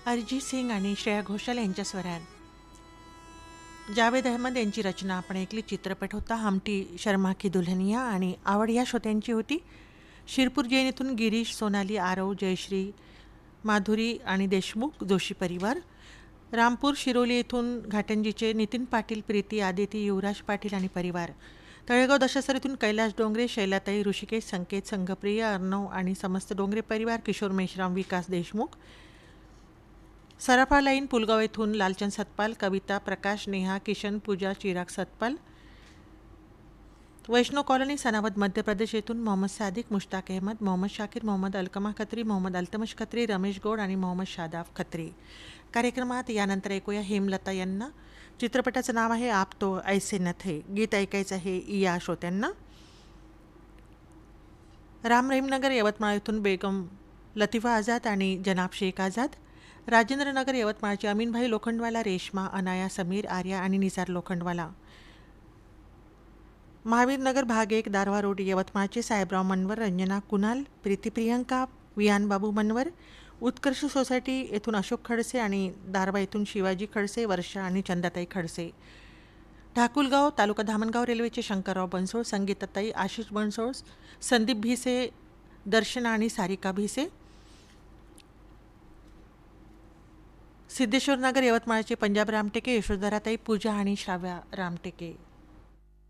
अरिजित सिंग आणि श्रेया घोषाल यांच्या स्वरात. जावेद अहमद यांची रचना आपण ऐकली. चित्रपट होता हमटी शर्मा की दुल्हनिया. आणि आवड ह्या श्रोत्यांची होती. शिरपूर जैन येथून गिरीश, सोनाली, आरव, जयश्री, माधुरी आणि देशमुख जोशी परिवार. रामपूर शिरोली येथून घाटंजीचे नितीन पाटील, प्रीती, आदिती, युवराज पाटील आणि परिवार. तळेगाव दशासर येथून कैलास डोंगरे, शैलाताई, ऋषिकेश, संकेत, संघप्रिय, अर्णव आणि समस्त डोंगरे परिवार. किशोर मेश्राम, विकास देशमुख. सराफा लाईन पुलगाव येथून लालचंद सतपाल, कविता, प्रकाश, नेहा, किशन, पूजा, चिराग सतपाल. वैष्णव कॉलनी सनावद मध्य प्रदेश येथून मोहम्मद सादिक, मुश्ताक अहमद, मोहम्मद शाकिर, मोहम्मद अलकमा खत्री, मोहम्मद अल्तमश खत्री, रमेश गौड आणि मोहम्मद शादाब खत्री. कार्यक्रमात यानंतर ऐकूया हेमलता यांना. चित्रपटाचं नाव आहे आप तो ऐसे न थे. गीत ऐकायचं आहे या श्रोत्यांना. राम रहीमनगर यवतमाळ येथून बेगम लतिफा आझाद आणि जनाब शेख आझाद. राजेंद्रनगर यवतमाळचे अमीनभाई लोखंडवाला, रेश्मा, अनाया, समीर, आर्या आणि निसार लोखंडवाला. महावीरनगर भाग 1 दारव्हा रोड यवतमाळचे साहेबराव मनवर, रंजना, कुणाल, प्रीती, प्रियंका, विहान बाबू मनवर. उत्कर्ष सोसायटी येथून अशोक खडसे आणि दारवा येथून शिवाजी खडसे, वर्षा आणि चंदाताई खडसे. ढाकुलगाव तालुका धामणगाव रेल्वेचे शंकरराव बनसोड, संगीताताई, आशिष बनसोड, संदीप भिसे, दर्शना आणि सारिका भिसे. सिद्धेश्वर नगर यवतमाळचे पंजाब रामटेके, यशोधराताई, पूजा आणि श्राव्या रामटेके.